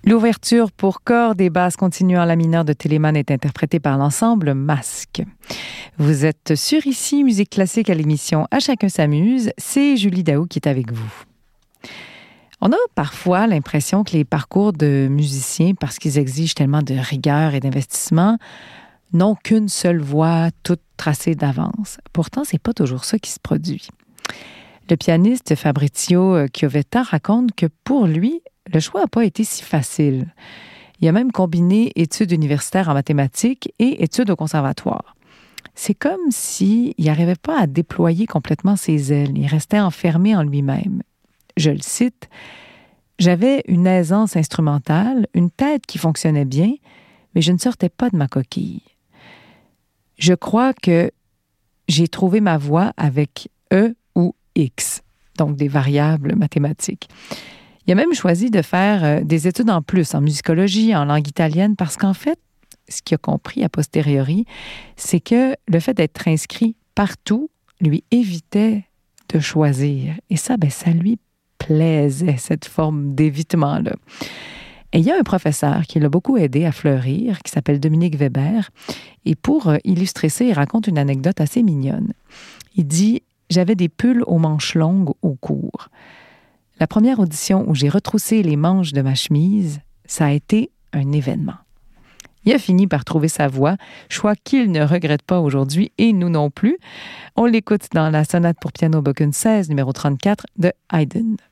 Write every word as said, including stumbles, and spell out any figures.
L'ouverture pour cordes et basses continues en la mineure de Telemann est interprétée par l'ensemble Masque. Vous êtes sur Ici, Musique classique à l'émission À chacun s'amuse. C'est Julie Daou qui est avec vous. On a parfois l'impression que les parcours de musiciens, parce qu'ils exigent tellement de rigueur et d'investissement, n'ont qu'une seule voie toute tracée d'avance. Pourtant, c'est pas toujours ça qui se produit. Le pianiste Fabrizio Chiovetta raconte que pour lui, le choix n'a pas été si facile. Il a même combiné études universitaires en mathématiques et études au conservatoire. C'est comme s'il n'arrivait pas à déployer complètement ses ailes. Il restait enfermé en lui-même. Je le cite, « J'avais une aisance instrumentale, une tête qui fonctionnait bien, mais je ne sortais pas de ma coquille. Je crois que j'ai trouvé ma voie avec E ou X, donc des variables mathématiques. » Il a même choisi de faire des études en plus, en musicologie, en langue italienne, parce qu'en fait, ce qu'il a compris a posteriori, c'est que le fait d'être inscrit partout lui évitait de choisir. Et ça, ben, ça lui plaisait, cette forme d'évitement-là. Et il y a un professeur qui l'a beaucoup aidé à fleurir, qui s'appelle Dominique Weber. Et pour illustrer ça, il raconte une anecdote assez mignonne. Il dit « J'avais des pulls aux manches longues au cours. La première audition où j'ai retroussé les manches de ma chemise, ça a été un événement. » Il a fini par trouver sa voie, choix qu'il ne regrette pas aujourd'hui et nous non plus. On l'écoute dans la sonate pour piano Bocken seize, numéro trente-quatre de Haydn.